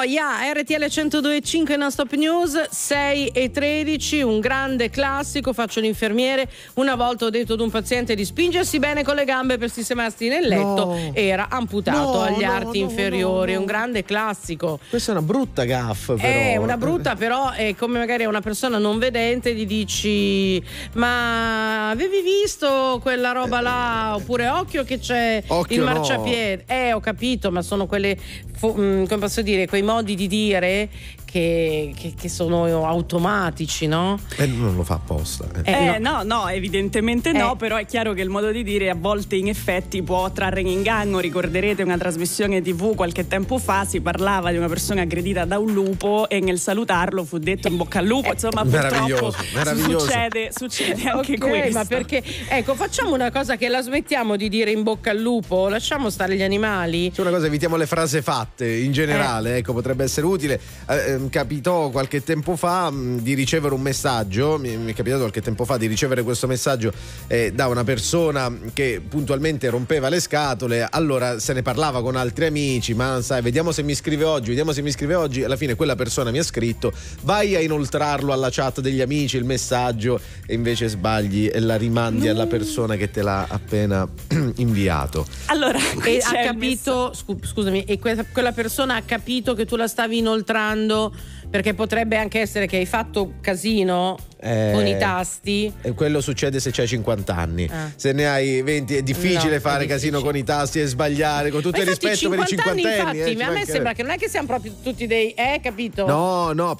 RTL 102.5 Non Stop News, 6:13, un grande classico. Faccio l'infermiere. Una volta ho detto ad un paziente di spingersi bene con le gambe per sistemarsi nel letto, era amputato agli arti inferiori. Un grande classico. Questa è una brutta gaffa, però. È una brutta, però è come magari a una persona non vedente gli dici: ma avevi visto quella roba là? Oppure occhio che c'è il marciapiede. Ho capito, ma sono quelle come posso dire, quei modi di dire che sono automatici, no? Non lo fa apposta. No, evidentemente no, però è chiaro che il modo di dire a volte in effetti può trarre in inganno. Ricorderete una trasmissione TV qualche tempo fa, si parlava di una persona aggredita da un lupo e nel salutarlo fu detto in bocca al lupo. Insomma, purtroppo succede anche questo. Ma perché, ecco, facciamo una cosa, che la smettiamo di dire in bocca al lupo, lasciamo stare gli animali. C'è una cosa, evitiamo le frasi fatte in generale, ecco, potrebbe essere utile. Capitò qualche tempo fa di ricevere un messaggio, mi è capitato qualche tempo fa di ricevere questo messaggio da una persona che puntualmente rompeva le scatole. Allora se ne parlava con altri amici, ma sai, vediamo se mi scrive oggi. Alla fine quella persona mi ha scritto: vai a inoltrarlo alla chat degli amici il messaggio, e invece sbagli e la rimandi alla persona che te l'ha appena inviato. Allora, e ha capito, scusami, e quella persona ha capito che tu la stavi inoltrando, perché potrebbe anche essere che hai fatto casino con i tasti. E quello succede se c'hai 50 anni. Se ne hai 20 è difficile fare casino con i tasti e sbagliare, con tutto il rispetto per i cinquantenni. Infatti, a me sembra che non è che siamo proprio tutti capito? No,